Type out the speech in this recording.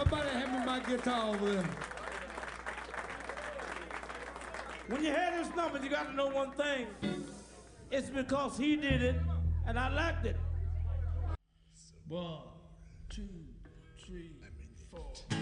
Somebody hand me my guitar over there. When you hear this number, you got to know one thing. It's because he did it, and I liked it. 1, 2, 3, 4.